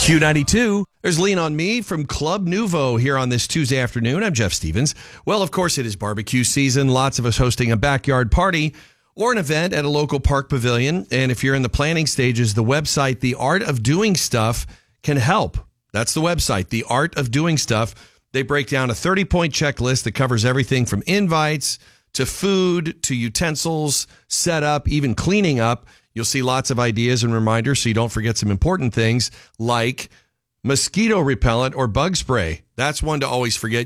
Q92. There's Lean on Me from Club Nouveau here on this Tuesday afternoon. I'm Jeff Stevens. Well, of course, it is barbecue season. Lots of us hosting a backyard party or an event at a local park pavilion. And if you're in the planning stages, the website, The Art of Doing Stuff, can help. That's the website, The Art of Doing Stuff. They break down a 30-point checklist that covers everything from invites to food to utensils, setup, even cleaning up. You'll see lots of ideas and reminders so you don't forget some important things like mosquito repellent or bug spray. That's one to always forget.